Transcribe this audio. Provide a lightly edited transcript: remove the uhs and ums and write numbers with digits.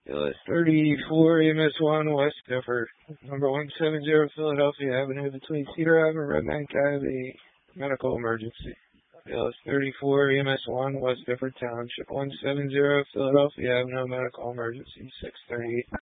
34 EMS1 West Gifford, number 170 Philadelphia Avenue between Cedar Ave and Red Bank Ave, a medical emergency. 34 EMS1 West Gifford Township, 170 Philadelphia Avenue, medical emergency, 6:38.